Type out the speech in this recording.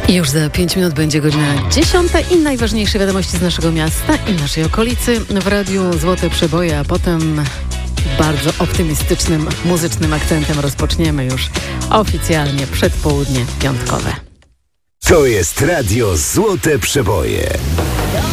I już za 5 minut będzie godzina 10 i najważniejsze wiadomości z naszego miasta i naszej okolicy w Radiu Złote Przeboje, a potem bardzo optymistycznym, muzycznym akcentem rozpoczniemy już oficjalnie przedpołudnie piątkowe. To jest Radio Złote Przeboje.